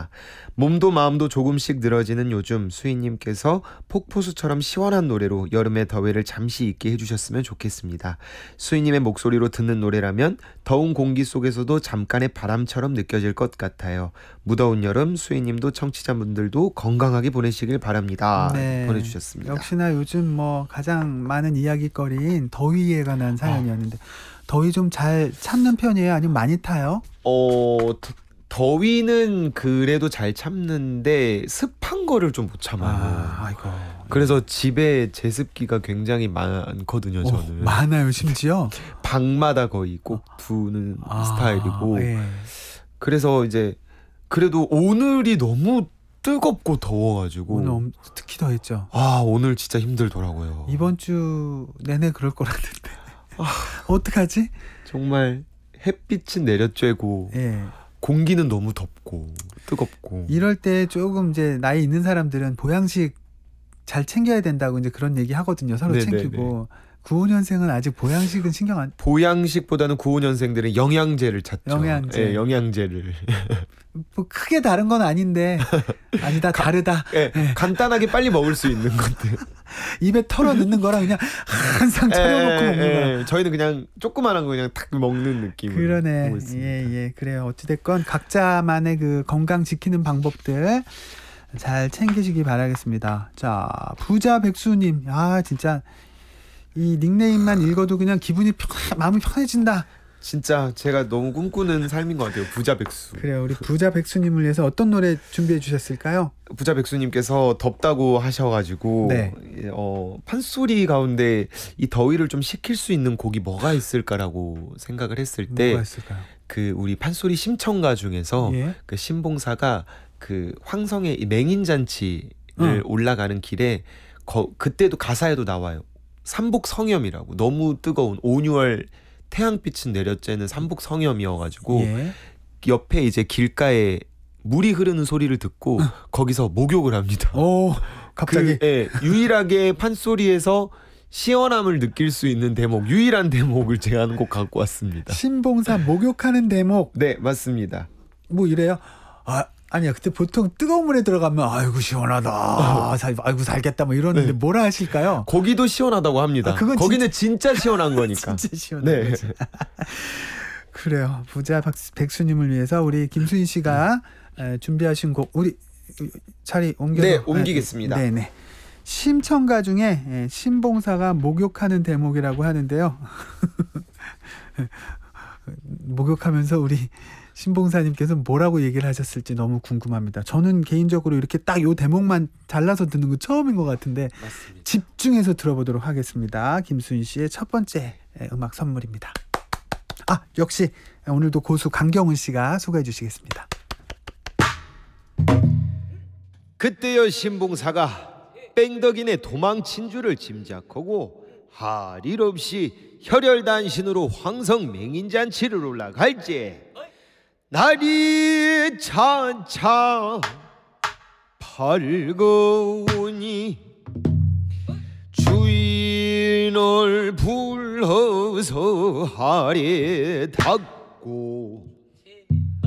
같습니다. 몸도 마음도 조금씩 늘어지는 요즘 수인님께서 폭포수처럼 시원한 노래로 여름의 더위를 잠시 잊게 해주셨으면 좋겠습니다. 수인님의 목소리로 듣는 노래라면 더운 공기 속에서도 잠깐의 바람처럼 느껴질 것 같아요. 무더운 여름 수인님도 청취자분들도 건강하게 보내시길 바랍니다. 네. 보내주셨습니다. 역시나 요즘 뭐 가장 많은 이야기거리인 더위에 관한 사연이었는데 더위 좀 잘 참는 편이에요? 아니면 많이 타요? 더위는 그래도 잘 참는데 습한 거를 좀 못 참아요. 아이고. 그래서 집에 제습기가 굉장히 많거든요. 저는 많아요, 심지어. 방마다 거의 꼭 두는 스타일이고. 예. 그래서 이제 그래도 오늘이 너무 뜨겁고 더워가지고 오늘 특히 더했죠. 오늘 진짜 힘들더라고요. 이번 주 내내 그럴 거라는데 어떡하지? 정말 햇빛은 내려쬐고 예. 공기는 너무 덥고 뜨겁고. 이럴 때 조금 이제 나이 있는 사람들은 보양식 잘 챙겨야 된다고 이제 그런 얘기 하거든요. 서로 네네네. 챙기고. 95년생은 아직 보양식은 신경 안. 보양식보다는 95년생들은 영양제를 찾죠. 영양제. 네, 영양제를. 뭐 크게 다른 건 아닌데 아니다 다르다. 네, 간단하게 빨리 먹을 수 있는 것들. 입에 털어 넣는 거랑 그냥 항상 차려놓고 먹는 거야. 저희는 그냥 조그만한 거 그냥 탁 먹는 느낌으로 그러네. 보고 있습니다. 예. 그래요. 어찌됐건 각자만의 그 건강 지키는 방법들 잘 챙기시기 바라겠습니다. 자, 부자 백수님. 진짜 이 닉네임만 읽어도 그냥 기분이 마음이 편해진다. 진짜 제가 너무 꿈꾸는 삶인 것 같아요. 부자 백수. 그래요. 우리 부자 백수님을 위해서 어떤 노래 준비해 주셨을까요? 부자 백수님께서 덥다고 하셔가지고 네. 판소리 가운데 이 더위를 좀 식힐 수 있는 곡이 뭐가 있을까라고 생각을 했을 때 뭐가 있을까요? 그 우리 판소리 심청가 중에서 예. 그 신봉사가 그 황성의 이 맹인잔치를 올라가는 길에 그때도 가사에도 나와요. 삼복성염이라고 너무 뜨거운 5, 6월 태양빛은 내려쬐는 삼복성염이어가지고 예. 옆에 이제 길가에 물이 흐르는 소리를 듣고 거기서 목욕을 합니다. 갑자기 유일하게 판소리에서 시원함을 느낄 수 있는 대목, 유일한 대목을 제가 한 곡 갖고 왔습니다. 신봉사 목욕하는 대목. 네, 맞습니다. 뭐 이래요? 아니야. 그때 보통 뜨거운 물에 들어가면 아이고 시원하다. 아이고 살겠다 뭐 이러는데 뭐라 하실까요? 거기도 시원하다고 합니다. 거기는 진짜 시원한 거니까. 진짜 시원한 거지. 그래요. 부자 백수님을 위해서 우리 김수인 씨가 준비하신 곡 우리 자리 옮겨서 네, 옮기겠습니다. 네네. 심청가 중에 신봉사가 목욕하는 대목이라고 하는데요. 목욕하면서 우리 신봉사님께서 뭐라고 얘기를 하셨을지 너무 궁금합니다. 저는 개인적으로 이렇게 딱 요 대목만 잘라서 듣는 거 처음인 것 같은데 맞습니다. 집중해서 들어보도록 하겠습니다. 김수인 씨의 첫 번째 음악 선물입니다. 역시 오늘도 고수 강경훈 씨가 소개해 주시겠습니다. 그때여 신봉사가 뺑덕이네 도망친 줄을 짐작하고 할 일 없이 혈혈단신으로 황성 맹인잔치를 올라갈지 날이 차차 밝으니 주인을 불러서 아래 닦고